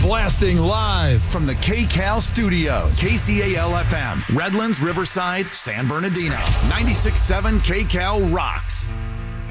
Blasting live from the KCAL studios. KCAL-FM, Redlands, Riverside, San Bernardino. 96.7 KCAL rocks.